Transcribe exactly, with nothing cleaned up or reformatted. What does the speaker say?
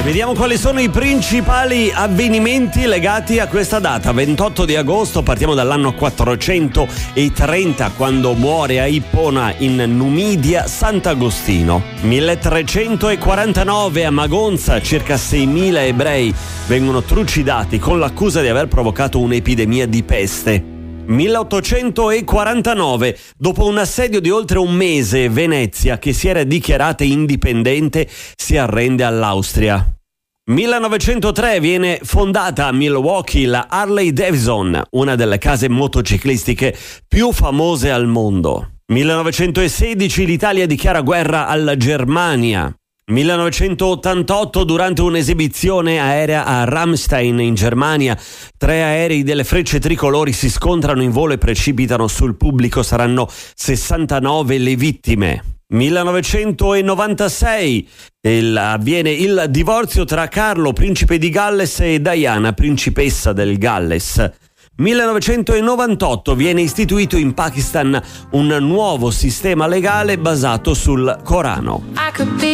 Vediamo quali sono i principali avvenimenti legati a questa data. ventotto di agosto, partiamo dall'anno quattrocentotrenta, quando muore a Ippona in Numidia Sant'Agostino. milletrecentoquarantanove, a Magonza circa seimila ebrei vengono trucidati con l'accusa di aver provocato un'epidemia di peste. milleottocentoquarantanove, dopo un assedio di oltre un mese, Venezia, che si era dichiarata indipendente, si arrende all'Austria. millenovecentotre, viene fondata a Milwaukee la Harley Davidson, una delle case motociclistiche più famose al mondo. millenovecentosedici, l'Italia dichiara guerra alla Germania. millenovecentottantotto, durante un'esibizione aerea a Ramstein in Germania, tre aerei delle Frecce Tricolori si scontrano in volo e precipitano sul pubblico. Saranno sessantanove le vittime. millenovecentonovantasei, il, avviene il divorzio tra Carlo, principe di Galles, e Diana, principessa del Galles. millenovecentonovantotto, viene istituito in Pakistan un nuovo sistema legale basato sul Corano.